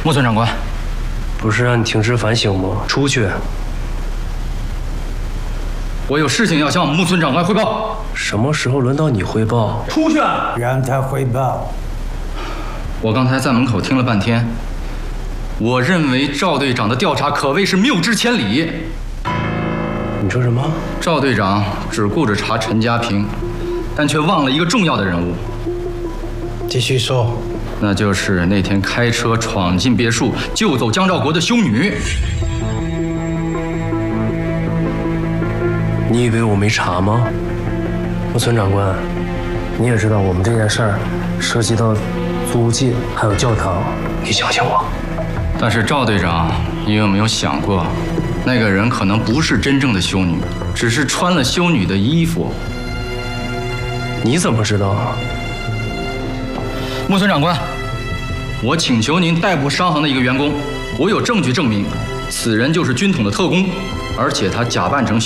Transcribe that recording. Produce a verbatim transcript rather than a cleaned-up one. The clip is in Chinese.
木村长官， 不是让你停职反省吗？出去。 我有事情要向木村长官汇报。 什么时候轮到你汇报？ 出去！ 让他汇报。 我刚才在门口听了半天，我认为赵队长的调查可谓是谬之千里。 你说什么？ 赵队长只顾着查陈家平，但却忘了一个重要的人物。 继续说。 那就是那天开车闯进别墅救走江兆国的修女。 你以为我没查吗？木村长官，你也知道我们这件事儿涉及到租界还有教堂，你相信我。 但是赵队长，你有没有想过，那个人可能不是真正的修女，只是穿了修女的衣服。 你怎么知道啊？ 木村长官，我请求您逮捕商行的一个员工，我有证据证明，此人就是军统的特工，而且他假扮成